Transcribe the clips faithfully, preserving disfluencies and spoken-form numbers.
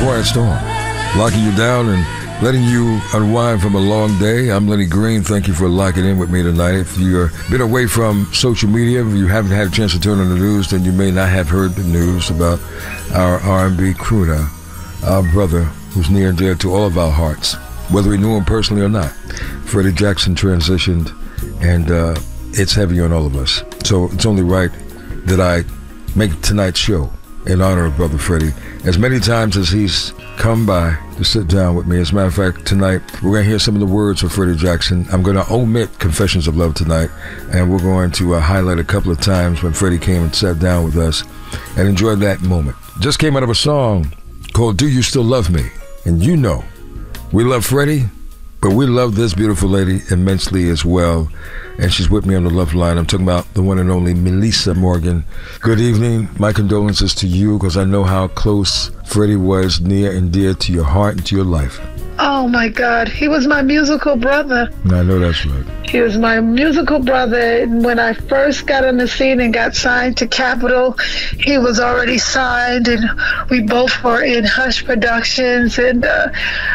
Quiet Storm, locking you down and letting you unwind from a long day. I'm Lenny Green. Thank you for locking in with me tonight. If you've been away from social media, if you haven't had a chance to turn on the news, then you may not have heard the news about our R and B crooner, our brother, who's near and dear to all of our hearts, whether we knew him personally or not. Freddie Jackson transitioned, and uh, it's heavy on all of us. So it's only right that I make tonight's show in honor of Brother Freddie, as many times as he's come by to sit down with me. As a matter of fact, tonight we're going to hear some of the words of Freddie Jackson. I'm going to omit Confessions of Love tonight, and we're going to uh, highlight a couple of times when Freddie came and sat down with us and enjoyed that moment. Just came out of a song called Do You Still Love Me? And you know, we love Freddie, but we love this beautiful lady immensely as well. And she's with me on the love line. I'm talking about the one and only Melissa Morgan. Good evening. My condolences to you, because I know how close Freddie was, near and dear to your heart and to your life. Oh my God, he was my musical brother. I know that's right. He was my musical brother. When I first got on the scene and got signed to Capitol, he was already signed, and we both were in Hush Productions and uh,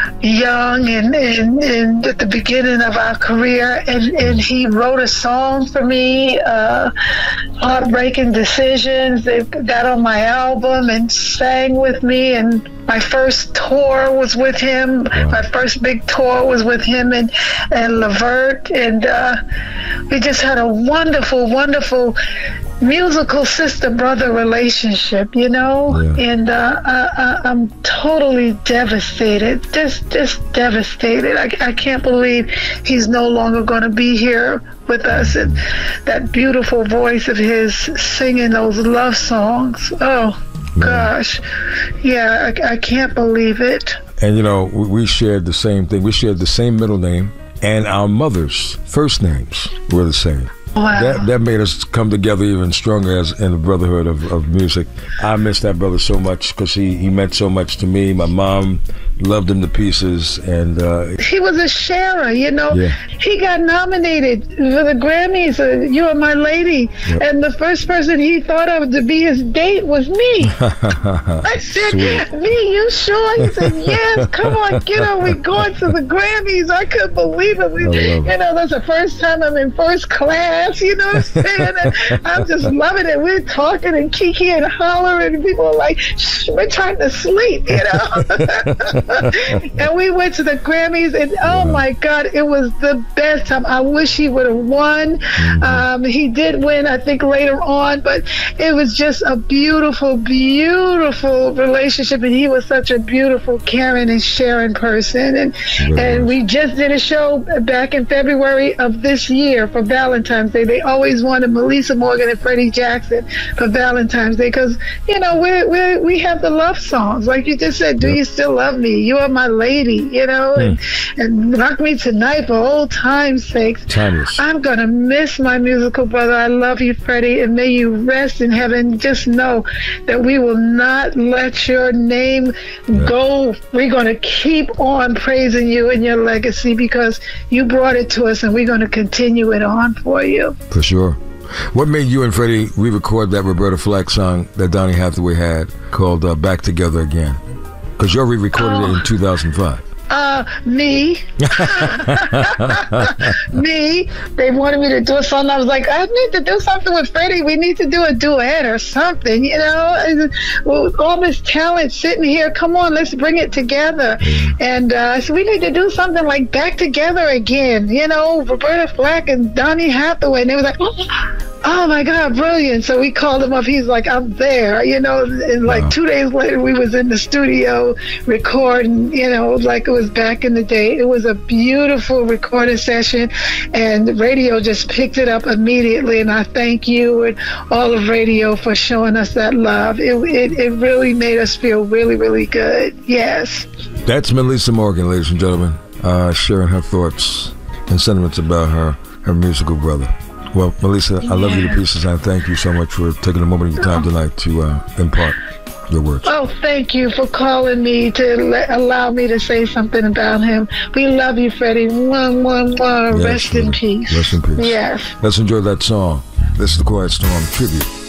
young and, and, and at the beginning of our career. And, and he wrote a song for me, uh, Heartbreaking Decisions. They got on my album and sang with me, and my first tour was with him. Wow. My first big tour was with him and, and Levert, and uh, we just had a wonderful, wonderful musical sister-brother relationship, you know? Yeah. And uh, I, I, I'm totally devastated, just just devastated. I, I can't believe he's no longer going to be here with us, and that beautiful voice of his singing those love songs. Oh, gosh. Yeah, I, I can't believe it. And, you know, we shared the same thing. We shared the same middle name, and our mothers' first names were the same. Wow. That that made us come together even stronger as in the brotherhood of, of music. I miss that brother so much, because he, he meant so much to me. My mom loved him to pieces, and uh, he was a sharer, you know. Yeah. He got nominated for the Grammys, uh, You Are My Lady, yep. And the first person he thought of to be his date was me. I said, Sweet. Me, you sure? He said, yes, come on, get on, we're going to the Grammys. I couldn't believe it. We, you know, that's the first time I'm in first class, you know what I'm saying? And I'm just loving it. We're talking and kiki and hollering, and people are like, shh, we're trying to sleep, you know. And we went to the Grammys, and oh wow. my God, it was the best time. I wish he would have won. Mm-hmm. Um, he did win, I think, later on, but it was just a beautiful, beautiful relationship, and he was such a beautiful, caring and sharing person. And Very and nice. We just did a show back in February of this year for Valentine's Day. They always wanted Melissa Morgan and Freddie Jackson for Valentine's Day, because, you know, we we we have the love songs, like you just said. Do yep. you still love me? You Are My Lady, you know, mm. and, and Rock Me Tonight for old time's sake. Timeless. I'm going to miss my musical brother. I love you, Freddie, and may you rest in heaven. Just know that we will not let your name yeah. go. We're going to keep on praising you and your legacy, because you brought it to us, and we're going to continue it on for you. For sure. What made you and Freddie re-record that Roberta Flack song that Donny Hathaway had called uh, Back Together Again? Because you re-recorded oh. it in two thousand five. Uh, me. me. They wanted me to do a song. I was like, I need to do something with Freddie. We need to do a duet or something, you know. With all this talent sitting here, come on, let's bring it together. And uh, so we need to do something like Back Together Again, you know, Roberta Flack and Donny Hathaway. And they was like, oh my God, brilliant. So we called him up. He's like, I'm there, you know. And like wow. two days later, we was in the studio recording, you know, like it was back in the day. It was a beautiful recording session, and radio just picked it up immediately. And I thank you and all of radio for showing us that love. It, it, it really made us feel really, really good. Yes. That's Melissa Morgan, ladies and gentlemen, uh, sharing her thoughts and sentiments about her, her musical brother. Well, Melissa, I love you to pieces, and thank you so much for taking a moment of your time tonight to uh, impart your words. Oh, thank you for calling me to let, allow me to say something about him. We love you, Freddie. Mwah, mwah, mwah. Yes, Rest in peace. Rest in peace. Yes. Let's enjoy that song. This is the Quiet Storm tribute